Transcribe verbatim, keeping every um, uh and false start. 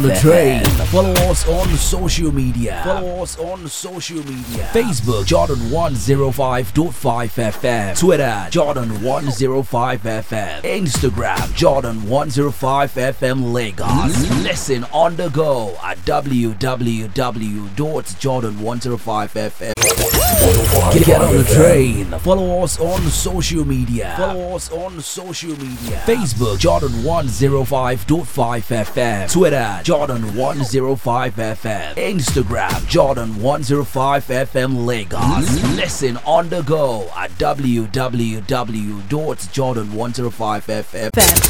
The train. Follow us on social media. Follow us on social media. Facebook Jordan one oh five point five F M. Twitter Jordan one oh five F M. Instagram Jordan one oh five F M Lagos. Listen on the go at w w w dot jordan one oh five F M. Get, get on the train. Follow us on social media. Follow us on social media. Facebook Jordan one oh five point five F M. Twitter Jordan one oh five F M. Instagram Jordan one oh five F M Lagos. Listen on the go at w w w dot jordan one oh five F M.